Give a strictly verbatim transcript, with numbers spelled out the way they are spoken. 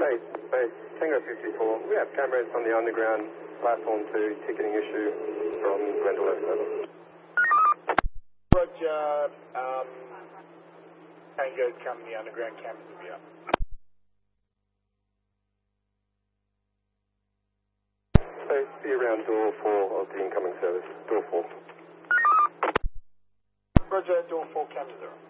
Base, base, Tango fifty-four. We have cameras on the underground platform two, ticketing issue from Glendale over. Roger, um, Tango's coming, the underground cameras will be up. Base, be around door four of the incoming service, door four. Roger, door four cameras are up.